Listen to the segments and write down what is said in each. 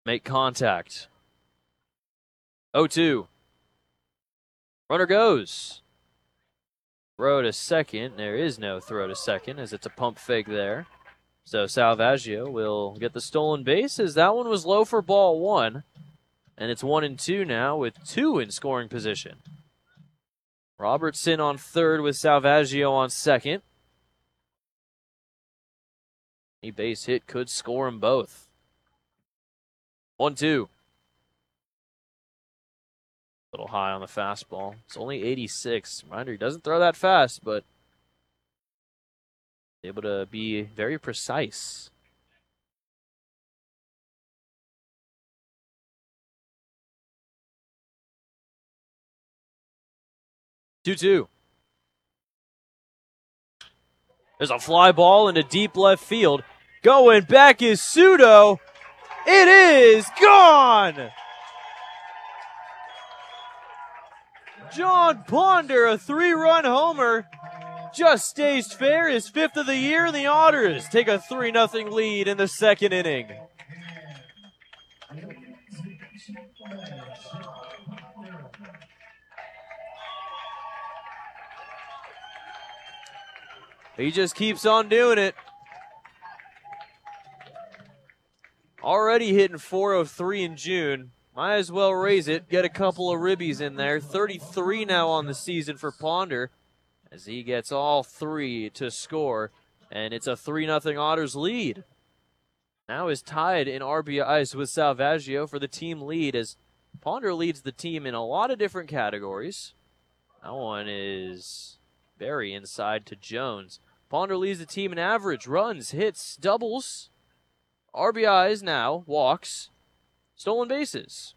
Make contact. 0-2. Runner goes. Throw to second. There is no throw to second as it's a pump fake there. So Salvaggio will get the stolen base as that one was low for ball one. And it's 1-2 now with two in scoring position. Robertson on third with Salvaggio on second. A base hit could score them both. 1-2. A little high on the fastball. It's only 86. Reminder, he doesn't throw that fast, but able to be very precise. Two-two. There's a fly ball into deep left field. Going back is Sudo. It is gone! John Ponder, a three-run homer. Just staged fair, his fifth of the year, and the Otters take a 3-0 lead in the second inning. He just keeps on doing it. Already hitting 403 in June. Might as well raise it, get a couple of ribbies in there. 33 now on the season for Ponder as he gets all three to score. And it's a 3-0 Otters lead. Now is tied in RBIs with Salvaggio for the team lead as Ponder leads the team in a lot of different categories. That one is very inside to Jones. Ponder leads the team in average, runs, hits, doubles, RBIs now, walks, stolen bases.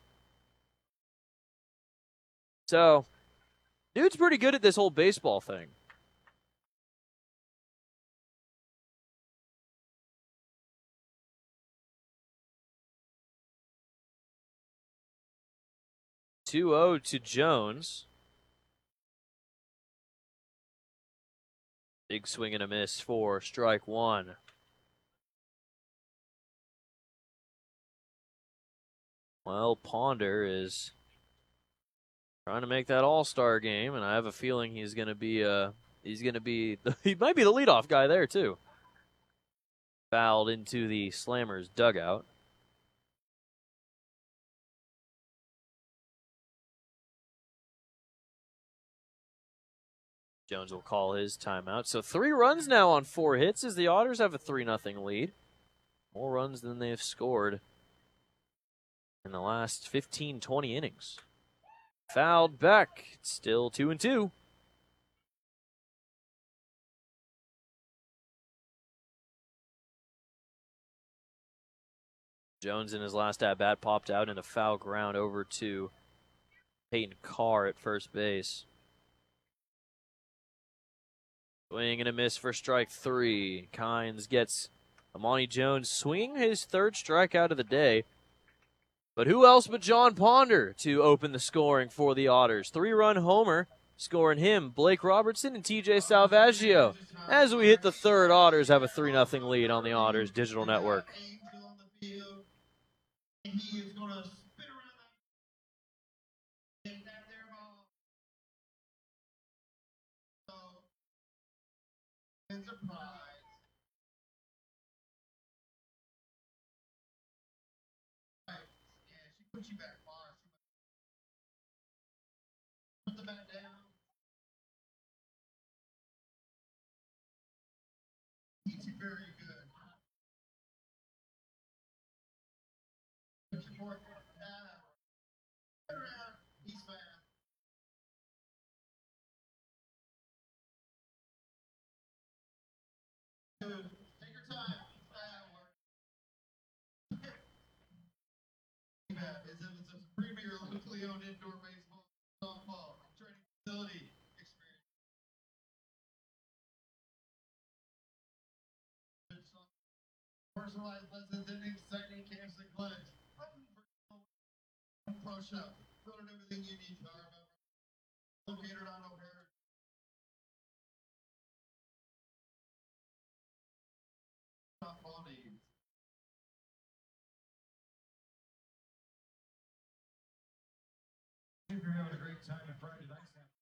So, dude's pretty good at this whole baseball thing. (2-0) to Jones. Big swing and a miss for strike one. Well, Ponder is trying to make that all-star game, and I have a feeling he might be the leadoff guy there too. Fouled into the Slammers dugout. Jones will call his timeout. So 3 runs now on 4 hits as the Otters have a 3-0 lead. More runs than they've scored in the last 15, 20 innings. Fouled back. It's still 2-2. Jones in his last at-bat popped out in a foul ground over to Peyton Carr at first base. Swing and a miss for strike 3. Kynes gets Amani Jones swinging his third strikeout of the day. But who else but John Ponder to open the scoring for the Otters? 3-run homer, scoring him, Blake Robertson and TJ Salvaggio. As we hit the third, Otters have a 3-0 lead on the Otters Digital Network. Personalized lessons and exciting camps and clinics. Pro Shop. Learn everything you need to remember. Located on O'Hare. Top quality. if you're having a great time at Friday night.